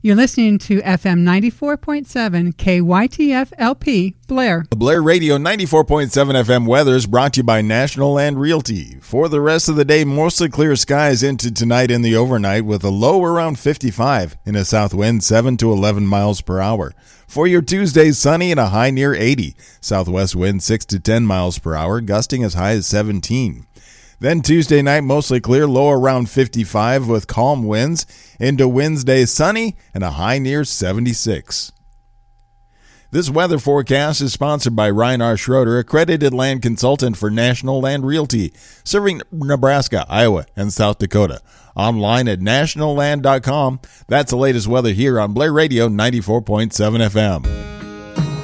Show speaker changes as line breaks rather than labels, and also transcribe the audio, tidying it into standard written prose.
You're listening to FM 94.7 KYTF LP, Blair.
Blair Radio 94.7 FM weather is brought to you by National Land Realty. For the rest of the day, mostly clear skies into tonight in the overnight with a low around 55 and a south wind 7 to 11 miles per hour. For your Tuesday, sunny and a high near 80. Southwest wind 6 to 10 miles per hour, gusting as high as 17. Then Tuesday night, mostly clear, low around 55 with calm winds. Into Wednesday, sunny and a high near 76. This weather forecast is sponsored by Ryan R. Schroeder, accredited land consultant for National Land Realty, serving Nebraska, Iowa, and South Dakota. Online at nationalland.com. That's the latest weather here on Blair Radio 94.7 FM.